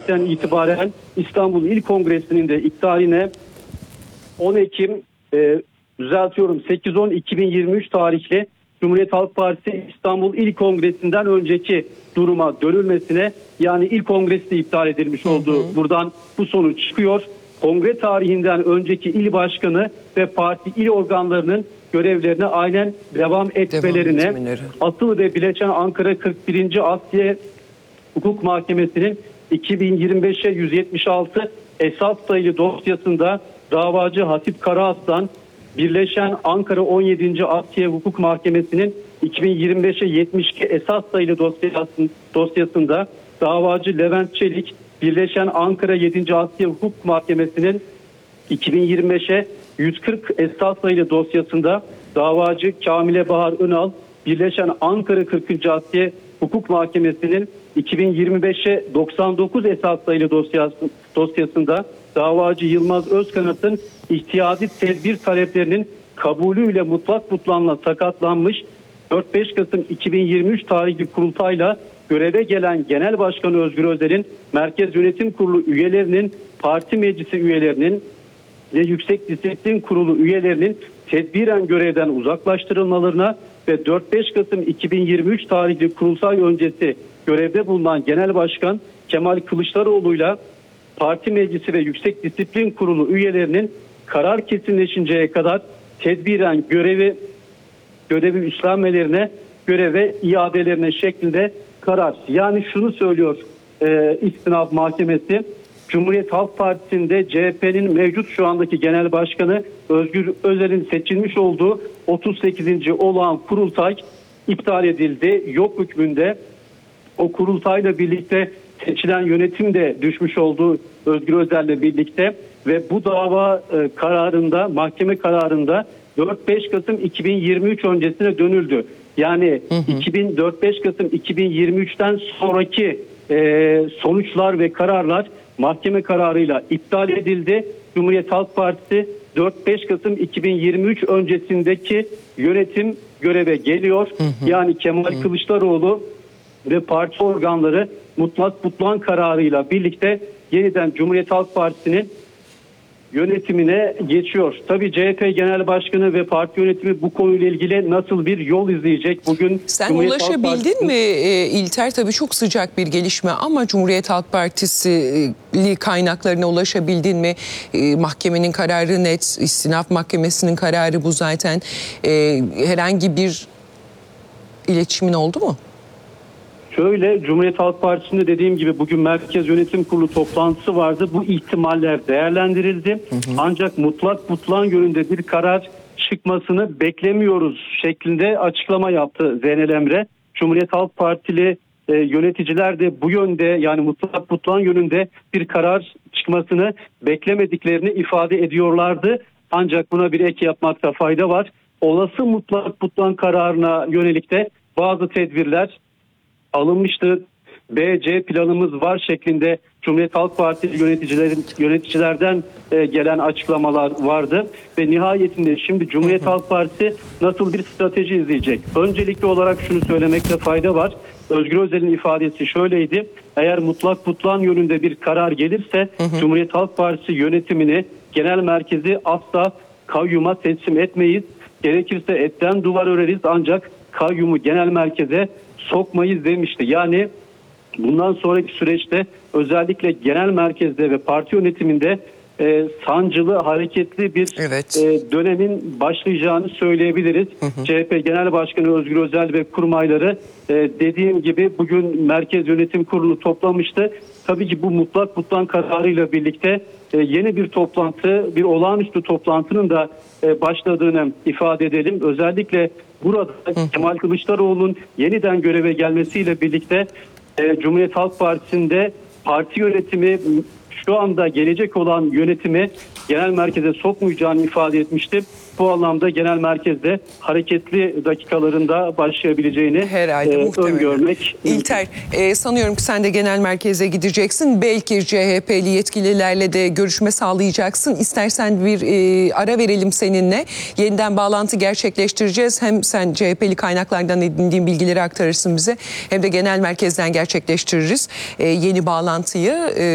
tarihten itibaren İstanbul İl Kongresi'nin de iptaline 10 Ekim 8-10-2023 tarihli Cumhuriyet Halk Partisi İstanbul İl Kongresi'nden önceki duruma dönülmesine, yani İl Kongresi de iptal edilmiş olduğu buradan bu sonuç çıkıyor. Kongre tarihinden önceki il başkanı ve parti il organlarının görevlerine aynen devam etmelerine, asıl ve bileşen Ankara 41. Asliye Hukuk Mahkemesi'nin 2025'e 176 esas sayılı dosyasında davacı Hatip Karaaslan, birleşen Ankara 17. Asliye Hukuk Mahkemesi'nin 2025'e 72 esas sayılı dosyasında davacı Levent Çelik, birleşen Ankara 7. Asliye Hukuk Mahkemesi'nin 2025'e 140 esas sayılı dosyasında davacı Kamile Bahar Önal, birleşen Ankara 40. Asliye Hukuk Mahkemesi'nin 2025'e 99 esas sayılı dosyasında davacı Yılmaz Özkanat'ın ihtiyadi tedbir taleplerinin kabulüyle mutlakla sakatlanmış, 4-5 Kasım 2023 tarihli kurultayla göreve gelen Genel Başkanı Özgür Özel'in Merkez Yönetim Kurulu üyelerinin, parti meclisi üyelerinin ve Yüksek Disiplin Kurulu üyelerinin tedbiren görevden uzaklaştırılmalarına ve 4-5 Kasım 2023 tarihli kurultay öncesi görevde bulunan Genel Başkan Kemal Kılıçdaroğlu'yla parti meclisi ve Yüksek Disiplin Kurulu üyelerinin karar kesinleşinceye kadar tedbiren görevi üstlenmelerine, göreve iadelerine şeklinde karar. Yani şunu söylüyor İstinaf Mahkemesi, Cumhuriyet Halk Partisi'nde CHP'nin mevcut şu andaki Genel Başkanı Özgür Özel'in seçilmiş olduğu 38. olağan kurultay iptal edildi. Yok hükmünde o kurultayla birlikte seçilen yönetim de düşmüş olduğu Özgür Özel'le birlikte ve bu dava kararında, mahkeme kararında 4-5 Kasım 2023 öncesine dönüldü. Yani 4-5 Kasım 2023'ten sonraki sonuçlar ve kararlar mahkeme kararıyla iptal edildi. Cumhuriyet Halk Partisi 4-5 Kasım 2023 öncesindeki yönetim göreve geliyor. Yani Kemal Kılıçdaroğlu ve parti organları mutlak kararıyla birlikte yeniden Cumhuriyet Halk Partisi'nin yönetimine geçiyor. Tabii CHP Genel Başkanı ve parti yönetimi bu konuyla ilgili nasıl bir yol izleyecek? Bugün sen ulaşabildin mi İlter? Tabii çok sıcak bir gelişme ama Cumhuriyet Halk Partisi kaynaklarına ulaşabildin mi? Mahkemenin kararı net, İstinaf Mahkemesi'nin kararı bu zaten. Herhangi bir iletişimin oldu mu? Şöyle, Cumhuriyet Halk Partisi'nde dediğim gibi bugün Merkez Yönetim Kurulu toplantısı vardı. Bu ihtimaller değerlendirildi. Ancak mutlak yönünde bir karar çıkmasını beklemiyoruz şeklinde açıklama yaptı Zeynel Emre. Cumhuriyet Halk Partili yöneticiler de bu yönde, yani mutlak yönünde bir karar çıkmasını beklemediklerini ifade ediyorlardı. Ancak buna bir ek yapmakta fayda var. Olası mutlak kararına yönelik de bazı tedbirler alınmıştı. B-C planımız var şeklinde Cumhuriyet Halk Partisi yöneticilerden gelen açıklamalar vardı. Ve nihayetinde şimdi Cumhuriyet Halk Partisi nasıl bir strateji izleyecek? Öncelikli olarak şunu söylemekte fayda var. Özgür Özel'in ifadesi şöyleydi: eğer mutlak yönünde bir karar gelirse Cumhuriyet Halk Partisi yönetimini, genel merkezi asla kayyuma teslim etmeyiz. Gerekirse etten duvar öreriz ancak kayyumu genel merkeze sokmayız demişti. Yani bundan sonraki süreçte özellikle genel merkezde ve parti yönetiminde sancılı, hareketli bir dönemin başlayacağını söyleyebiliriz. CHP Genel Başkanı Özgür Özel ve kurmayları dediğim gibi bugün Merkez Yönetim Kurulu toplamıştı. Tabii ki bu mutlak kararıyla birlikte yeni bir toplantı, bir olağanüstü toplantının da başladığını ifade edelim. Özellikle burada Kemal Kılıçdaroğlu'nun yeniden göreve gelmesiyle birlikte Cumhuriyet Halk Partisi'nde parti yönetimi, şu anda gelecek olan yönetimi genel merkeze sokmayacağını ifade etmişti. Bu anlamda genel merkezde hareketli dakikalarında başlayabileceğini öngörmek. İlter, sanıyorum ki sen de genel merkeze gideceksin. Belki CHP'li yetkililerle de görüşme sağlayacaksın. İstersen bir ara verelim seninle. Yeniden bağlantı gerçekleştireceğiz. Hem sen CHP'li kaynaklardan edindiğin bilgileri aktarırsın bize, hem de genel merkezden gerçekleştiririz yeni bağlantıyı.